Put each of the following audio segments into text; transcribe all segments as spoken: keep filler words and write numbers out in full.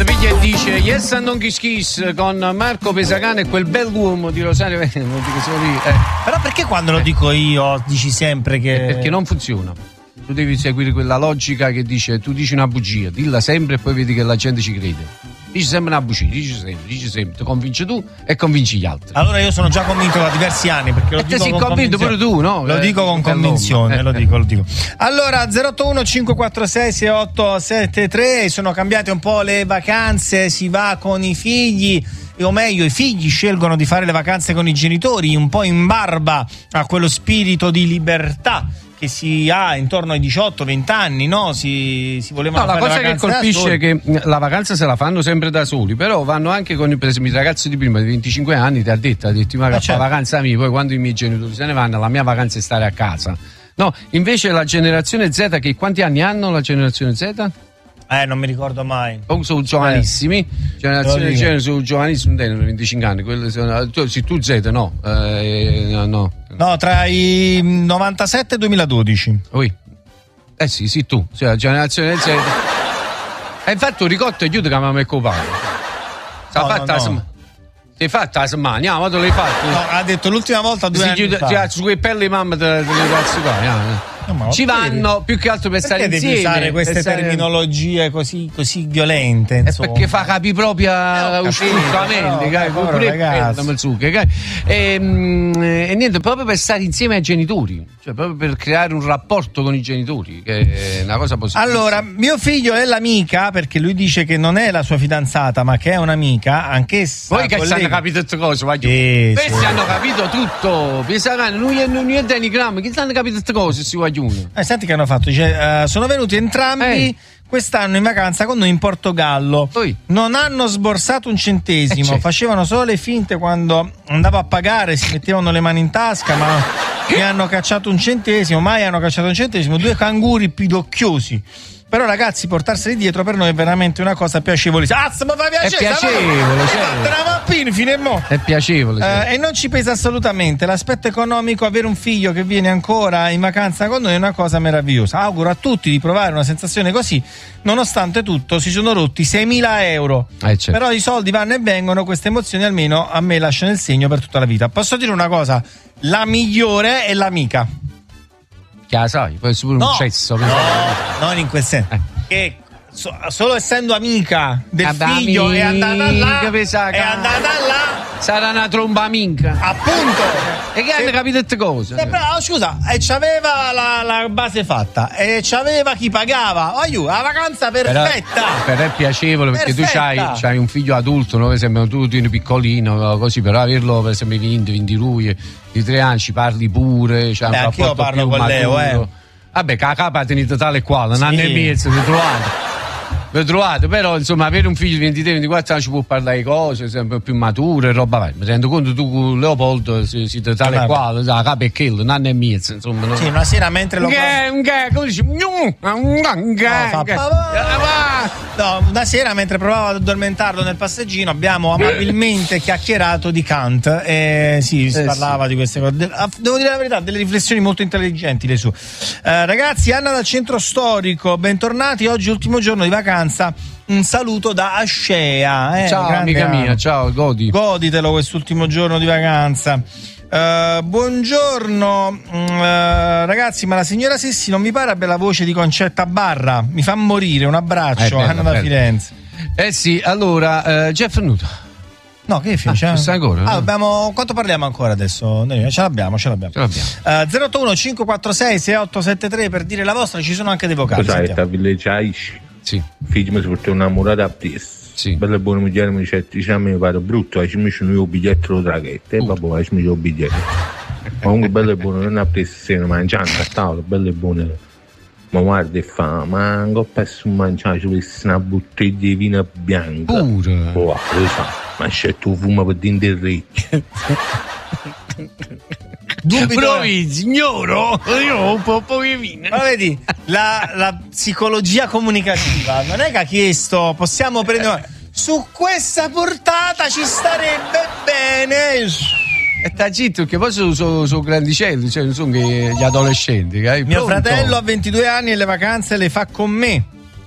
Niente, piglia e dice Yes and non kiss kiss con Marco Pesacane e quel bell'uomo di Rosario. Non dico solo io. Eh. Però perché quando lo dico io dici sempre che... Perché non funziona. Tu devi seguire quella logica che dice tu dici una bugia, dilla sempre e poi vedi che la gente ci crede. Dici sempre una bugia, dici sempre, dici sempre, ti convinci tu e convinci gli altri. Allora io sono già convinto da diversi anni perché lo e dico te sei con convinto pure tu, no? Lo eh, dico con convinzione, eh, lo dico, lo dico. Allora zero otto uno cinque quattro sei sei otto sette tre, sono cambiate un po' le vacanze, si va con i figli, o meglio i figli scelgono di fare le vacanze con i genitori, un po' in barba a quello spirito di libertà che si ha intorno ai diciotto venti anni, no? Si, si volevano no, fare la cosa le che colpisce è che la vacanza se la fanno sempre da soli, però vanno anche con per esempio i ragazzi di prima di venticinque anni, ti ha detto, ha detto ma che fa vacanza mia, poi quando i miei genitori se ne vanno la mia vacanza è stare a casa. No, invece la generazione Z, che quanti anni hanno la generazione Z? Eh, non mi ricordo mai. Oh, sono giovanissimi, eh. generazione di genere sono giovanissimi, non hanno venticinque anni, quelli sono, tu, sì, tu Z no, eh, no, no. No, tra i novantasette e duemiladodici. Ui. Eh sì, sì, tu, cioè la generazione Z. E infatti un ricotto e chiude che mi è copato. S'ha no, fatta no, la no. settimana. Ti hai fatta la settimana, andiamo, ma tu l'hai fatto. No, ha detto l'ultima volta due si anni chiude, fa. Cioè, su quei pelli mamma delle ragazze qua, no, no, ci vanno più che altro per perché stare devi insieme. usare queste stare... terminologie così, così violente, insomma. È perché fa capire proprio eh, uscitamente, e, e niente, proprio per stare insieme ai genitori, cioè proprio per creare un rapporto con i genitori, che è una cosa positiva. Allora, mio figlio è l'amica, perché lui dice che non è la sua fidanzata, ma che è un'amica, anch'essa. Poi che collega... hanno capito tutte cose, voglio. Sì, questi sì. hanno capito tutto. Pensavano, non è non è Denigramma, che hanno capito tutte cose, si vogliono. Eh, senti che hanno fatto, dice, uh, sono venuti entrambi eh. quest'anno in vacanza con noi in Portogallo. Poi. Non hanno sborsato un centesimo, eh, facevano solo le finte quando andavo a pagare, si mettevano le mani in tasca, ma mi hanno cacciato un centesimo, mai hanno cacciato un centesimo, due canguri pidocchiosi. Però ragazzi, portarseli dietro per noi è veramente una cosa piacevole. Ah, ma fa piacere, è piacevole, certo. Fine mo. È piacevole, certo. eh, e non ci pesa assolutamente l'aspetto economico. Avere un figlio che viene ancora in vacanza con noi è una cosa meravigliosa. Auguro a tutti di provare una sensazione così. Nonostante tutto si sono rotti seimila euro, eh, certo. Però i soldi vanno e vengono, queste emozioni almeno a me lasciano il segno per tutta la vita. Posso dire una cosa, la migliore è l'amica. Che la sai, può essere pure no, un cesso. No, non in quel senso. Eh. Che so, solo essendo amica del ah, figlio amica, è andata là, è andata là. Sarà una tromba minca. Appunto. E che hanno capito queste cose? Eh, però, scusa, e c'aveva la, la base fatta, e c'aveva chi pagava. Aiuto, la vacanza perfetta. Però, però è piacevole perché perfetta. Tu c'hai, c'hai un figlio adulto, no? Per esempio tu tieni piccolino, così, però averlo per esempio vinto, vinti lui di tre anni, ci parli pure, c'è un rapporto io parlo più con maturo. Leo, eh. Vabbè, che la capa tenuta tale e quale, sì. un anno e mezzo, ti trovate. L'ho trovato, però insomma avere un figlio di ventitré ventiquattro anni ci può parlare di cose sempre più mature e roba vai. Mi rendo conto tu con Leopoldo siete tale e quale, la capa è quello, un anno e mezzo, insomma. No? Sì, una sera mentre lo come dici? No, una sera mentre provavo ad addormentarlo nel passeggino abbiamo amabilmente chiacchierato di Kant e sì, si eh, parlava sì. di queste cose. Devo dire la verità, delle riflessioni molto intelligenti le sue. Uh, ragazzi, Anna dal centro storico, bentornati, oggi ultimo giorno di vacanza. Un saluto da Ascea. Eh, ciao amica Anna. mia, ciao, godi. Goditelo quest'ultimo giorno di vacanza. Uh, buongiorno uh, ragazzi, ma la signora Sessi non mi pare abbia la voce di Concetta Barra, mi fa morire. Un abbraccio, eh, bello, Anna da bello. Firenze. Eh sì, allora, uh, Jeff è venuto. No, che finisce? Ah, ancora? Ah, no? abbiamo, quanto parliamo ancora adesso? Ce l'abbiamo, ce l'abbiamo. Ce l'abbiamo. Uh, zero otto uno cinque quattro sei sei otto sette tre per dire la vostra, ci sono anche dei vocali. Cos'hai, sta villeggiaici? Sì. Figlio mi si porta innamorata a presto. Sì. Bella buona moglie mi dice, dice a me pare brutto, ci mettono io il biglietto lo traghetto. E vabbè, ci metto il biglietto. Comunque bello e buono, non ha preso seno, mangiando a tavola, bello e buono. Ma guarda e fa, ma non ho perso un mangiare, ci avessi una bottiglia di vino bianco. Pure. Oh, lo sa, ma c'è tu fumo per dentro il orecchio. Provi, signoro, io un po' pochino. Ma vedi, la, la psicologia comunicativa non è che ha chiesto possiamo prendere su questa portata ci starebbe bene. E sta zitto che poi sono, sono, sono grandicelli, cioè non sono che gli adolescenti. Che Mio pronto? Fratello ha ventidue anni e le vacanze le fa con me.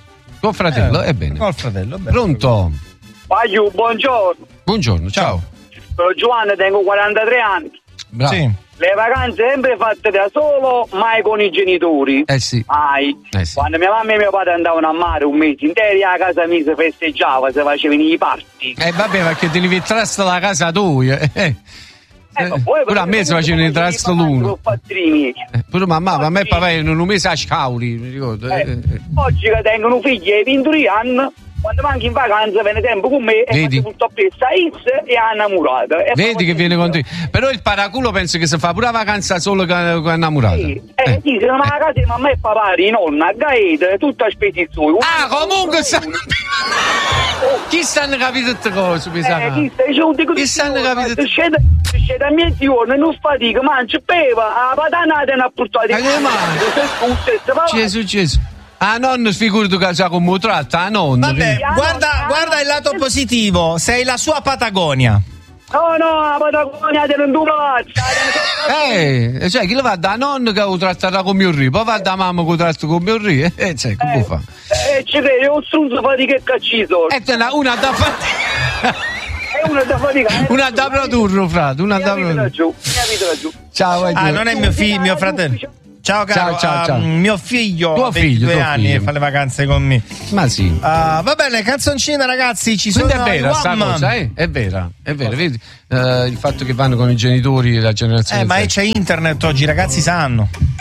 Col fratello, eh, ebbene. Col fratello, bene. Pronto? Pagliu, buongiorno. Buongiorno, ciao. Sono Giovanni, tengo quarantatré anni. Bravo. Sì. Le vacanze sempre fatte da solo, mai con i genitori. Eh sì. Mai. Eh sì. Quando mia mamma e mio padre andavano a mare un mese intero, a casa mia si festeggiava, si facevano i party. Eh vabbè, perché ti devi trasta la casa tua. Eh. Eh, ma poi pure a me si facevano i trasta l'uno. Eh, pure mamma, mamma e papà erano un mese a scauri, mi ricordo. eh, Eh. oggi che tengono figli ai venturi anni, quando manchi in vacanza viene tempo con me e Vedi? faccio tutto a pesta X e ha innamorata. E Vedi che viene con te. Però il paraculo penso che si fa pure la vacanza solo con con innamorata. Sì, eh, eh. sì, sono a casa di mamma e papà, di nonna, a Gaeta, tutta a spedizione. Ah, comunque sta... Chi stanno capendo tutte cose, mi sa? Eh, chi stai giù di Chi stanno capendo? Se scende, se scende a mia giorni, non fatica, mangia, beva, a patanata e non ha portato Ma che mangi? Gesù, Gesù. Ah, nonno, figurati che sa come tratta, ah, nonno. Vabbè, guarda, guarda il lato positivo, sei la sua Patagonia. No, no, la Patagonia te non tu Eh, cioè, chi lo va da nonno che lo tratta con mio ri, poi va da mamma che lo tratta con mio ri, eh, cioè, come eh, fa? Eh, ci credi, è un struzzo fatica e cacciso. E te una, una da fatica. È una da fatica. Una da produrre, frate, una da produrre. giù, giù. Ciao, Ah, non è mio figlio, mio fratello. Ciao caro, Ciao, ciao, ciao. uh, mio figlio Tuo ha ventidue figlio, tuo anni figlio. e fa le vacanze con me. Ma sì. Uh, va bene, canzoncina ragazzi, ci Quindi sono è vera i sta Wham! cosa, eh? È vera, è vera, vedi? Eh, il fatto che vanno con i genitori e la generazione Eh, ma Z. c'è internet oggi, i ragazzi sanno.